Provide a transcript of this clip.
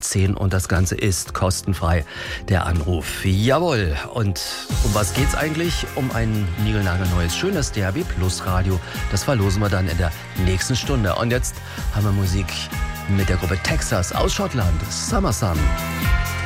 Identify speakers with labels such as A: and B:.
A: 10 und das Ganze ist kostenfrei, der Anruf. Jawohl, und um was geht's eigentlich? Um ein niegelnagelneues, schönes DAB Plus Radio. Das verlosen wir dann in der nächsten Stunde. Und jetzt haben wir Musik mit der Gruppe Texas aus Schottland, Summer Sun.